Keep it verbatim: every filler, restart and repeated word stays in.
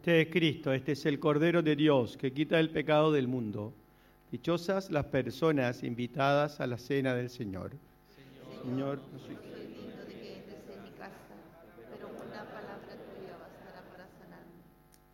Este es Cristo, este es el Cordero de Dios que quita el pecado del mundo. Dichosas las personas invitadas a la cena del Señor. Señor, Señor no soy digno de que entres en mi casa, pero una palabra